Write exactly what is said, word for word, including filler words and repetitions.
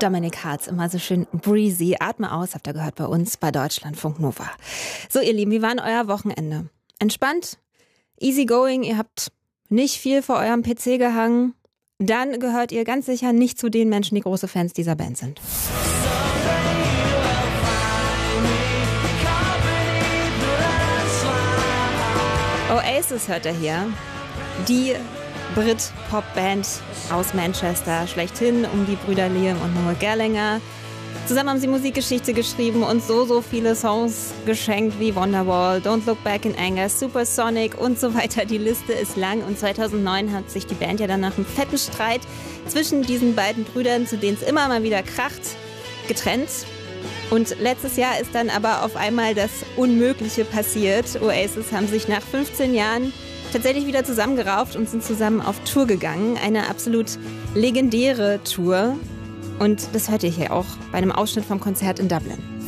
Dominik Hartz, immer so schön breezy. Atme aus, habt ihr gehört bei uns bei Deutschlandfunk Nova. So, ihr Lieben, wie war denn euer Wochenende? Entspannt? Easy going? Ihr habt nicht viel vor eurem P C gehangen? Dann gehört ihr ganz sicher nicht zu den Menschen, die große Fans dieser Band sind. Oasis hört ihr hier. Die Brit-Pop-Band aus Manchester, schlechthin um die Brüder Liam und Noel Gallagher. Zusammen haben sie Musikgeschichte geschrieben und so, so viele Songs geschenkt wie Wonderwall, Don't Look Back in Anger, Supersonic und so weiter. Die Liste ist lang und zweitausendneun hat sich die Band ja dann nach einem fetten Streit zwischen diesen beiden Brüdern, zu denen es immer mal wieder kracht, getrennt. Und letztes Jahr ist dann aber auf einmal das Unmögliche passiert. Oasis haben sich nach fünfzehn Jahren tatsächlich wieder zusammengerauft und sind zusammen auf Tour gegangen. Eine absolut legendäre Tour. Und das hört ihr hier auch bei einem Ausschnitt vom Konzert in Dublin.